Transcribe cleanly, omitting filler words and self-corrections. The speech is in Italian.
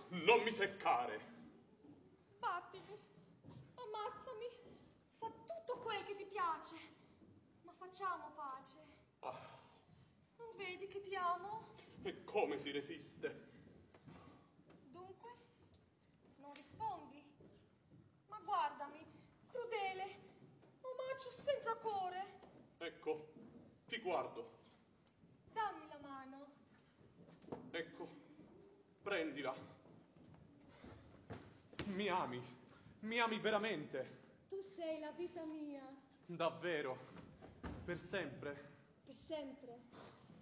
Non mi seccare. Battimi, ammazzami, fa tutto quel che ti piace, ma facciamo pace. Non vedi che ti amo? E come si resiste? Dunque, non rispondi? Ma guardami, crudele, omaggio senza cuore. Ecco, ti guardo. Dammi la mano. Ecco, prendila. Mi ami veramente. Tu sei la vita mia. Davvero, per sempre. Per sempre.